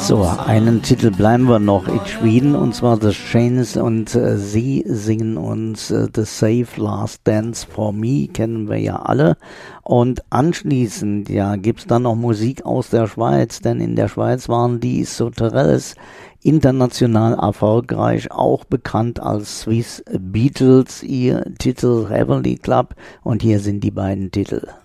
So, einen Titel bleiben wir noch in Schweden, und zwar The Shanes, und sie singen uns The Save Last Dance for Me, kennen wir ja alle. Und anschließend, ja, gibt's dann noch Musik aus der Schweiz, denn in der Schweiz waren die Sauterelles international erfolgreich, auch bekannt als Swiss Beatles, ihr Titel Heavenly Club, und hier sind die beiden Titel.